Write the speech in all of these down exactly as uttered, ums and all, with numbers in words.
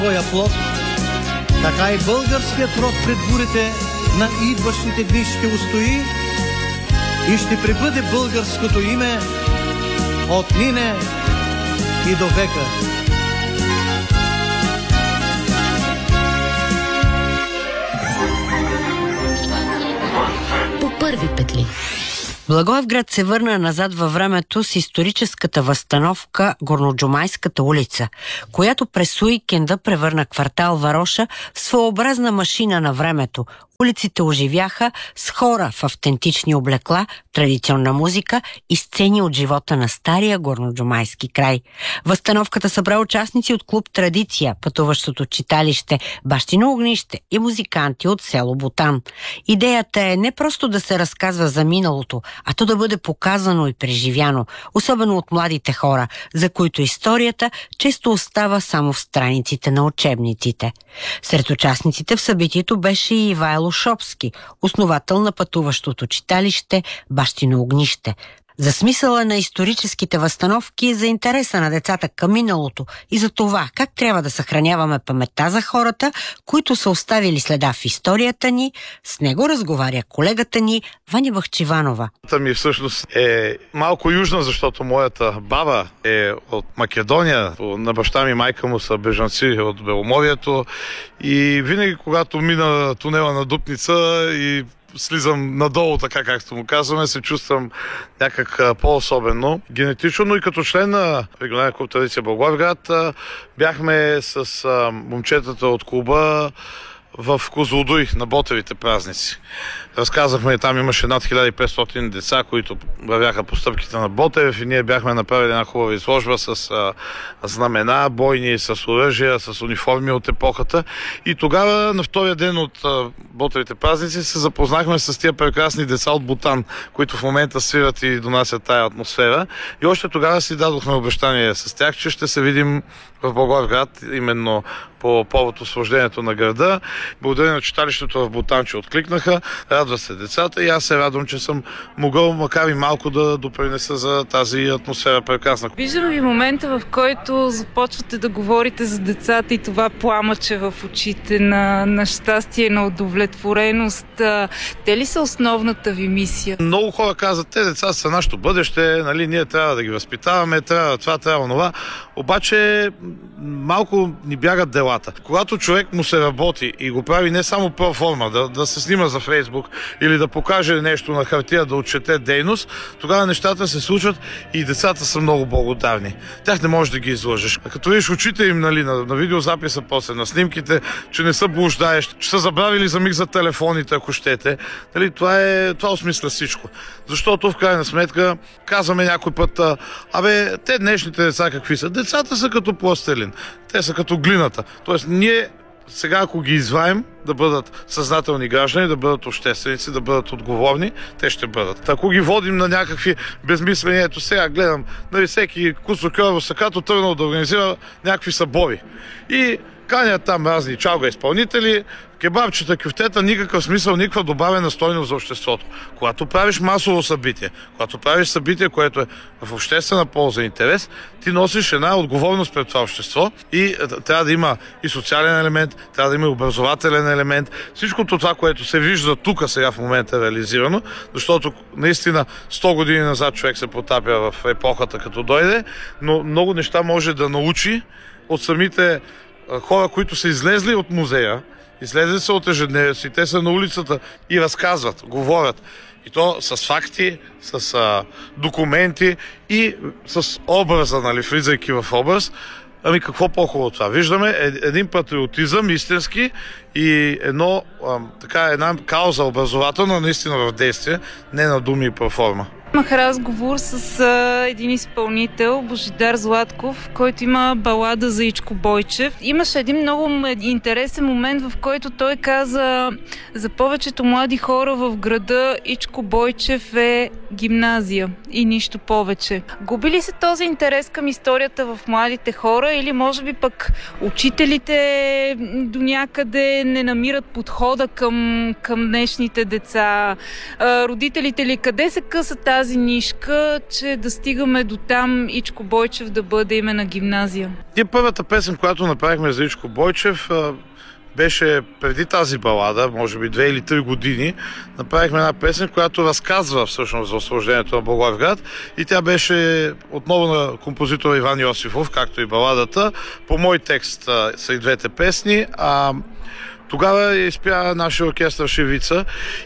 своя плод, така и българският род пред бурите на идващите дни ще устои и ще пребъде българското име от нине и до века. По първи петли. Благоевград се върна назад във времето с историческата възстановка Горноджумайската улица, която през уикенда превърна квартал Вароша в своеобразна машина на времето. Улиците оживяха с хора в автентични облекла, традиционна музика и сцени от живота на стария горноджумайски край. Възстановката събра участници от клуб Традиция, пътуващото читалище Бащино огнище и музиканти от село Бутан. Идеята е не просто да се разказва за миналото, а то да бъде показано и преживяно, особено от младите хора, за които историята често остава само в страниците на учебниците. Сред участниците в събитието беше и Ивайло Шопски, основател на пътуващото читалище Бащино огнище. За смисъла на историческите възстановки, за интереса на децата към миналото и за това как трябва да съхраняваме паметта за хората, които са оставили следа в историята ни, с него разговаря колегата ни Ваня Бахчиванова. Та ми всъщност е малко южна, защото моята баба е от Македония. На баща ми и майка му са бежанци от Беломорието и винаги, когато мина тунела на Дупница и слизам надолу, така както му казваме, се чувствам някак по-особено. Генетично, но и като член на регионална клуб Традиция Благоевград бяхме с момчетата от клуба в Козлодуй на Ботевите празници. Разказахме, там имаше над хиляда и петстотин деца, които вървяха по стъпките на Ботев и ние бяхме направили една хубава изложба с а, знамена, бойни, с оръжия, с униформи от епохата. И тогава, на втория ден от а, Ботевите празници, се запознахме с тия прекрасни деца от Бутан, които в момента свират и донасят тая атмосфера. И още тогава си дадохме обещание с тях, че ще се видим в Благоевград, именно по повод освобождението на града. Благодаря на читалището в Бутан, че откликнаха. Радва се децата и аз се радвам, че съм могъл, макар и малко, да допринеса за тази атмосфера прекрасна. Виждам ви момента, в който започвате да говорите за децата и това пламъче в очите на, на щастие, на удовлетвореност. Те ли са основната ви мисия? Много хора казват, те деца са нашето бъдеще, нали, ние трябва да ги възпитаваме, трябва това, трябва това. Обаче малко ни бягат делата. Когато човек му се работи и го прави не само про форма, да, да се снима за Фейсбук или да покаже нещо на хартия, да отчете дейност, тогава нещата се случват и децата са много благодарни. Тях не можеш да ги излъжеш. А като видиш очите им, нали, на, на видеозаписа, после на снимките, че не са блуждаещи, че са забравили за миг за телефоните, ако щете, нали, това, е, това осмисля всичко. Защото в крайна сметка казваме някой път, абе, те днешните деца какви са? Децата са като пластелин. Те са като глината. Тоест, ние сега, ако ги изваем да бъдат съзнателни граждани, да бъдат общественици, да бъдат отговорни, те ще бъдат. Ако ги водим на някакви безмислени, ето сега гледам, нали, всеки куцокьоро сакато тръгнал да организира някакви събори. И канят там разни чалга изпълнители, кебабчета, кюфтета, никакъв смисъл, никаква добавена стойност за обществото. Когато правиш масово събитие, когато правиш събитие, което е в обществена полза и интерес, ти носиш една отговорност пред това общество и трябва да има и социален елемент, трябва да има и образователен елемент. Всичкото това, което се вижда тук сега в момента е реализирано, защото наистина сто години назад човек се потапя в епохата като дойде, но много неща може да научи от самите хора, които са излезли от музея, излезли са от ежедневието си, те са на улицата и разказват, говорят. И то с факти, с а, документи и с образа, нали, влизайки в образ. Ами какво по-хубаво това? Виждаме един патриотизъм истински и едно, а, така, една кауза образователна наистина в действие, не на думи и проформа. Имах разговор с а, един изпълнител, Божидар Златков, който има балада за Ичко Бойчев. Имаше един много интересен момент, в който той каза, за повечето млади хора в града Ичко Бойчев е гимназия и нищо повече. Губи ли се този интерес към историята в младите хора или може би пък учителите до някъде не намират подхода към, към днешните деца? А, родителите ли къде се къса тази тази нишка, че да стигаме до там Ичко Бойчев да бъде име на гимназия? Ние първата песен, която направихме за Ичко Бойчев, беше преди тази балада, може би две или три години. Направихме една песен, която разказва всъщност за освобождението на Благоевград, и тя беше отново на композитора Иван Йосифов, както и баладата. По мой текст са и двете песни. А тогава изпя нашия оркестър Шевица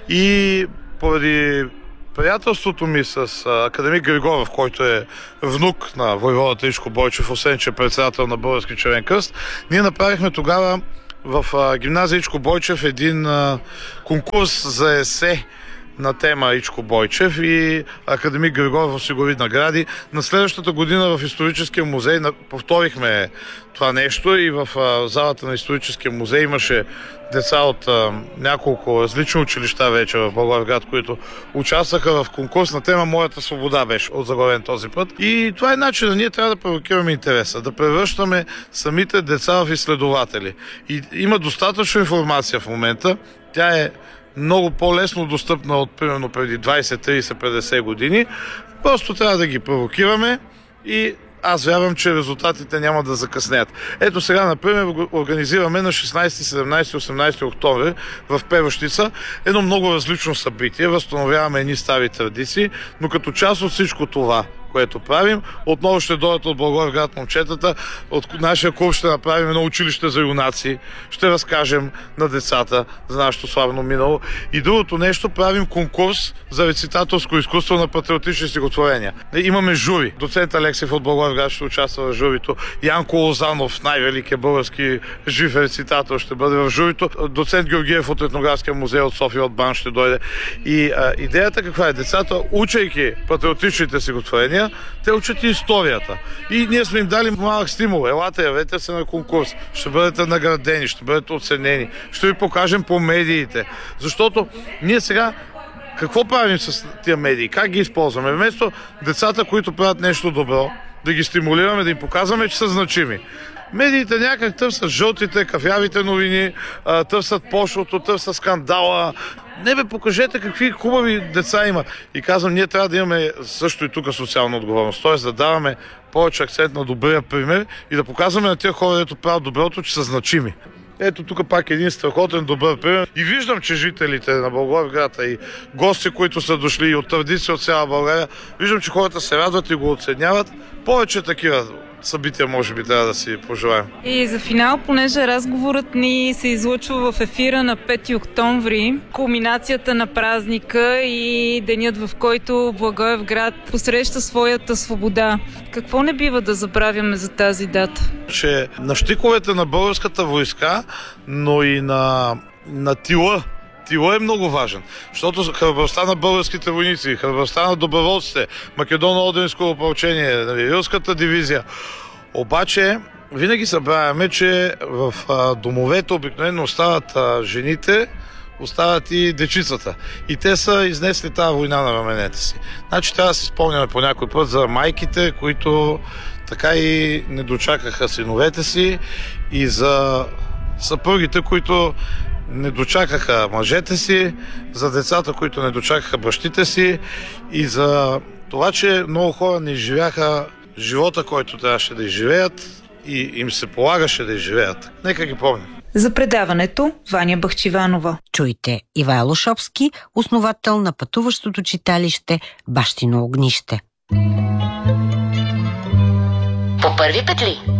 и поради приятелството ми с академик Григоров, който е внук на войводата Ичко Бойчев, освен че е председател на Български червен кръст, ние направихме тогава в а, гимназия Ичко Бойчев един а, конкурс за есе на тема Ичко Бойчев и академик Григоров осигури награди. На следващата година в историческия музей повторихме това нещо и в а, залата на историческия музей имаше деца от а, няколко различни училища вече в Благоевград, които участваха в конкурс на тема Моята свобода, беше озаглавен този път. И това е начинът. Ние трябва да провокираме интереса, да превръщаме самите деца в изследователи. И има достатъчно информация в момента. Тя е много по-лесно достъпна от примерно преди двайсет, трийсет, петдесет години. Просто трябва да ги провокираме и аз вярвам, че резултатите няма да закъснеят. Ето сега, например, организираме на шестнайсети, седемнайсети, осемнайсети октомври в Перущица едно много различно събитие. Възстановяваме едни стари традиции, но като част от всичко това, което правим, отново ще дойдат от Благоевград момчетата. От нашия клуб ще направим едно училище за юнаци. Ще разкажем на децата за нашето славно минало. И другото нещо, правим конкурс за рецитаторско изкуство на патриотични стихотворения. Имаме жури. Доцент Алексиев от Благоевград ще участва в журито. Янко Лозанов, най-великият български жив рецитатор, ще бъде в журито. Доцент Георгиев от Етнографския музей от София, от БАН, ще дойде. И а, идеята каква е? Децата, учейки патриотичните стихотворения, те учат и историята. И ние сме им дали малък стимул. Елате, явете се на конкурс. Ще бъдете наградени, ще бъдете оценени. Ще ви покажем по медиите. Защото ние сега какво правим с тия медии? Как ги използваме? Вместо децата, които правят нещо добро, да ги стимулираме, да им показваме, че са значими. Медиите някак търсят жълтите, кафявите новини, търсят пошлото, търсят скандала. Не бе, покажете какви хубави деца има. И казвам, ние трябва да имаме също и тук социална отговорност. Т.е. да даваме повече акцент на добрия пример и да показваме на тия хора, дето правят доброто, че са значими. Ето тук пак един страхотен добър пример. И виждам, че жителите на Благоевград и гости, които са дошли и от традиция от цяла България, виждам, че хората се радват и го оценяват. Повече такива събития може би трябва да си пожелаем. И за финал, понеже разговорът ни се излъчва в ефира на пети октомври, кулминацията на празника и денят, в който Благоевград посреща своята свобода. Какво не бива да забравяме за тази дата? Че на щиковете на българската войска, но и на, на тила, Тила е много важен, защото храбростта на българските войници, храбростта на доброволците, Македоно-Одринско опълчение, Рилската дивизия. Обаче винаги събравяме, че в а, домовете обикновено остават а, жените, остават и дечицата. И те са изнесли тази война на раменете си. Значи трябва да си спомняме по някой път за майките, които така и не дочакаха синовете си, и за съпругите, които не дочакаха мъжете си, за децата, които не дочакаха бащите си, и за това, че много хора не изживяха живота, който трябваше да изживеят и им се полагаше да изживеят. Нека ги помним. За предаването Ваня Бахчиванова. Чуйте Ивайло Шопски, основател на пътуващото читалище Бащино огнище. По първи петли.